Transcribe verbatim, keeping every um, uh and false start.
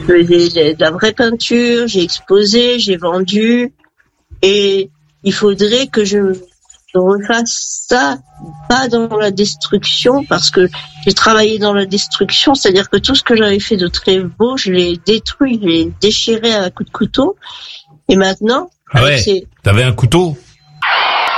Je faisais de la vraie peinture, j'ai exposé, j'ai vendu, et il faudrait que je refasse ça, pas dans la destruction, parce que j'ai travaillé dans la destruction, c'est-à-dire que tout ce que j'avais fait de très beau, je l'ai détruit, je l'ai déchiré à coups de couteau, et maintenant... Ah ouais, ces... t'avais un couteau ?